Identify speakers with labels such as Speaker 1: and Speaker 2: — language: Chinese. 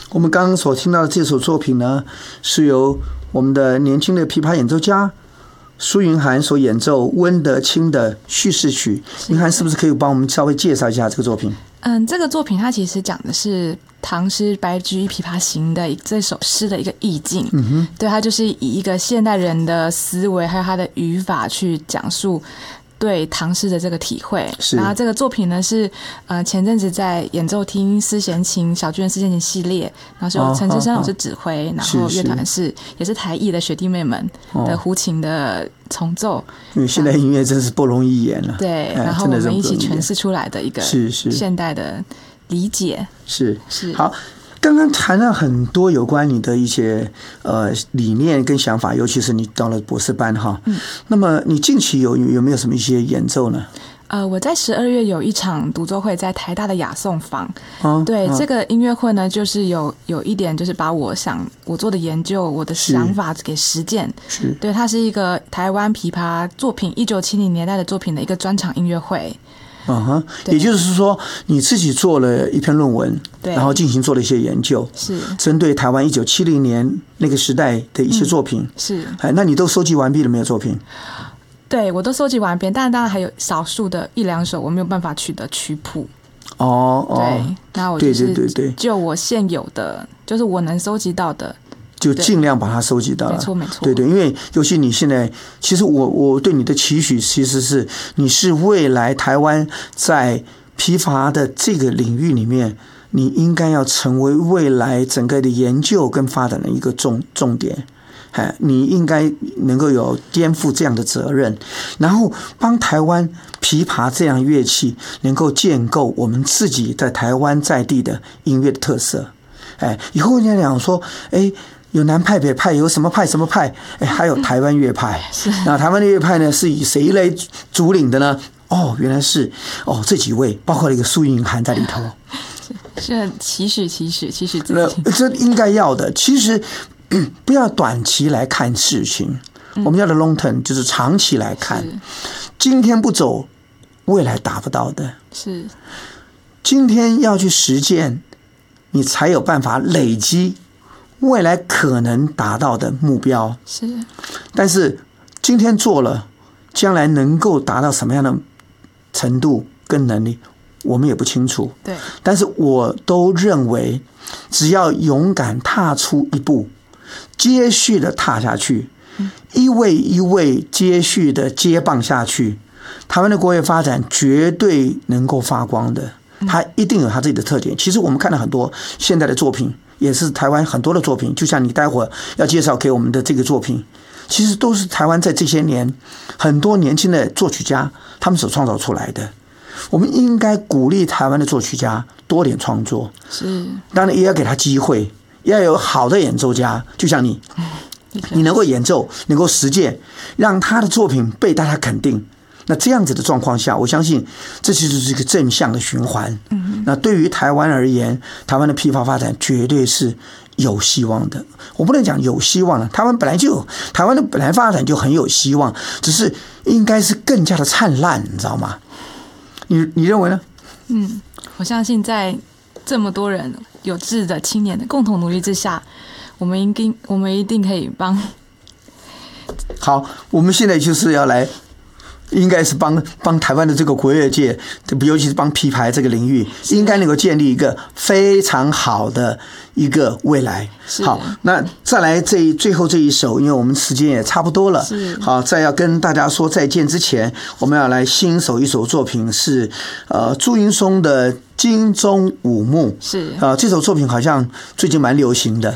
Speaker 1: 我们刚刚所听到的这首作品呢，是由我们的年轻的琵琶演奏家苏云涵所演奏温德清的叙事曲。云涵是不是可以帮我们稍微介绍一下这个作品？
Speaker 2: 这个作品它其实讲的是唐诗《白居易琵琶行》的这首诗的一个意境。对，它就是以一个现代人的思维还有它的语法去讲述对唐诗的这个体会。然后这个作品呢是前阵子在演奏厅丝弦琴小巨人丝弦琴系列，然后是由陈志生老师指挥，然后乐团也是台艺的学弟妹们的胡琴的重奏。因
Speaker 1: 为现在音乐真是不容易演了。
Speaker 2: 对，然后我们一起诠释出来的一个现代的理解。是
Speaker 1: 好。刚刚谈了很多有关你的一些理念跟想法，尤其是你到了博士班哈。那么你近期有没有什么一些演奏呢？
Speaker 2: 我在12月有一场独奏会，在台大的雅颂坊。对，这个音乐会呢，就是有一点就是把我做的研究，我的想法给实践。对，它是一个台湾琵琶作品1970年代的作品的一个专场音乐会。
Speaker 1: 也就是说你自己做了一篇论文，然后进行做了一些研究，
Speaker 2: 是
Speaker 1: 针对台湾1970年那个时代的一些作品。
Speaker 2: 是，
Speaker 1: 那你都收集完毕了没有作品？
Speaker 2: 对，我都收集完毕，但当然还有少数的1、2首我没有办法取得曲谱。对，那我就是就我现有的，就是我能收集到的，
Speaker 1: 就尽量把它收集到了。
Speaker 2: 没错。
Speaker 1: 对，因为尤其你现在，其实我对你的期许其实是你是未来台湾在琵琶的这个领域里面，你应该要成为未来整个的研究跟发展的一个重点。你应该能够有肩负这样的责任，然后帮台湾琵琶这样乐器能够建构我们自己在台湾在地的音乐的特色。以后人家讲说，有南派北派，有什么派什么派，还有台湾乐派。那台湾的乐派呢，是以谁来主领的呢？原来是这几位，包括了一个苏云涵在里头。
Speaker 2: 是很期许自己。
Speaker 1: 这应该要的。其实不要短期来看事情，我们要的 long term 就是长期来看。今天不走，未来达不到的。是，今天要去实践，你才有办法累积未来可能达到的目标。
Speaker 2: 是，
Speaker 1: 但是今天做了，将来能够达到什么样的程度跟能力，我们也不清楚。
Speaker 2: 对，
Speaker 1: 但是我都认为，只要勇敢踏出一步，接续的踏下去，一位一位接续的接棒下去，台湾的国乐发展绝对能够发光的。它一定有它自己的特点。其实我们看到很多现代的作品，也是台湾很多的作品，就像你待会儿要介绍给我们的这个作品，其实都是台湾在这些年很多年轻的作曲家他们所创造出来的。我们应该鼓励台湾的作曲家多点创作，
Speaker 2: 是，
Speaker 1: 当然也要给他机会，要有好的演奏家，就像你能够演奏，能够实践，让他的作品被大家肯定。那这样子的状况下，我相信这就是一个正向的循环。那对于台湾而言，台湾的琵琶发展绝对是有希望的。我不能讲有希望了，台湾的本来发展就很有希望，只是应该是更加的灿烂，你知道吗？你认为呢？
Speaker 2: 我相信在这么多人有志的青年的共同努力之下，我们一定可以帮。
Speaker 1: 好，我们现在就是要来。应该是帮台湾的这个国乐界，尤其是帮琵琶这个领域，应该能够建立一个非常好的一个未来。好，那再来最后这一首，因为我们时间也差不多了。好，在要跟大家说再见之前，我们要来欣赏一首作品，是朱云松的《金钟五幕》。
Speaker 2: 是
Speaker 1: 这首作品好像最近蛮流行的。